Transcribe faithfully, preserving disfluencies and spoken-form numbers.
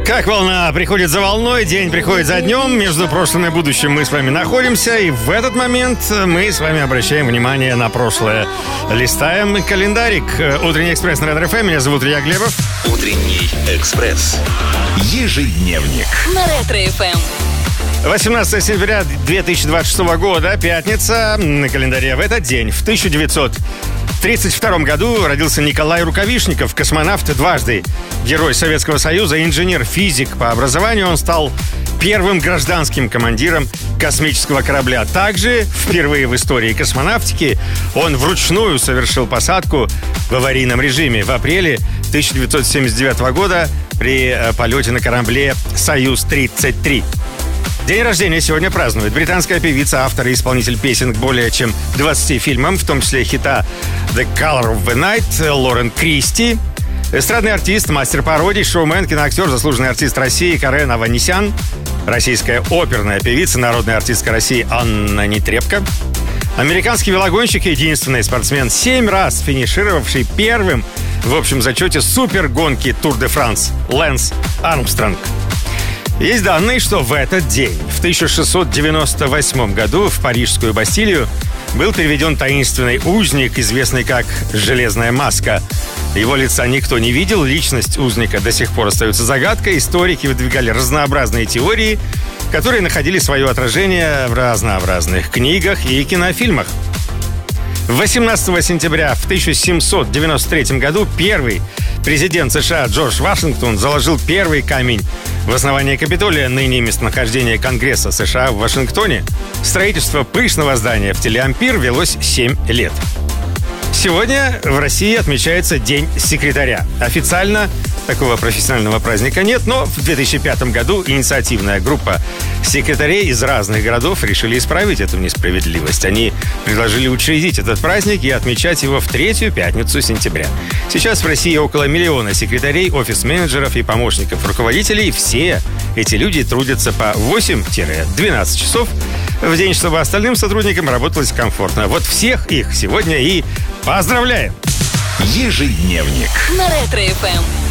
Как волна приходит за волной, день приходит за днем, между прошлым и будущим мы с вами находимся, и в этот момент мы с вами обращаем внимание на прошлое. Листаем календарик. Утренний экспресс на Red эф эм. Меня зовут Илья Глебов. Утренний экспресс. Ежедневник. На Ретро эф эм. восемнадцатое сентября две тысячи двадцать шестого года, пятница. На календаре в этот день, в тысяча девятьсот тридцать втором году, родился Николай Рукавишников, космонавт дважды, герой Советского Союза, инженер-физик по образованию. Он стал первым гражданским командиром космического корабля. Также впервые в истории космонавтики он вручную совершил посадку в аварийном режиме в апреле тысяча девятьсот семьдесят девятого года при полете на корабле «Союз-тридцать три». День рождения сегодня празднует британская певица, автор и исполнитель песен к более чем двадцати фильмам, в том числе хита «The Color of the Night» Лорен Кристи. Эстрадный артист, мастер пародий, шоумен, киноактер, заслуженный артист России Карен Аванесян. Российская оперная певица, народная артистка России Анна Нетребко. Американский велогонщик и единственный спортсмен, семь раз финишировавший первым в общем зачете супергонки Тур де Франс Лэнс Армстронг. Есть данные, что в этот день, в тысяча шестьсот девяносто восьмом году, в Парижскую Бастилию был переведен таинственный узник, известный как «Железная маска». Его лица никто не видел, личность узника до сих пор остается загадкой. Историки выдвигали разнообразные теории, которые находили свое отражение в разнообразных книгах и кинофильмах. восемнадцатого сентября в тысяча семьсот девяносто третьем году первый президент США Джордж Вашингтон заложил первый камень в основании Капитолия, ныне местонахождение Конгресса США в Вашингтоне. Строительство пышного здания в Телеампир велось семь лет. Сегодня в России отмечается День секретаря. Официально такого профессионального праздника нет, но в две тысячи пятом году инициативная группа секретарей из разных городов решили исправить эту несправедливость. Они предложили учредить этот праздник и отмечать его в третью пятницу сентября. Сейчас в России около миллиона секретарей, офис-менеджеров и помощников руководителей. Все эти люди трудятся по восемь-двенадцать часов в день, чтобы остальным сотрудникам работалось комфортно. Вот всех их сегодня и поздравляем! Ежедневник. На Ретро эф эм.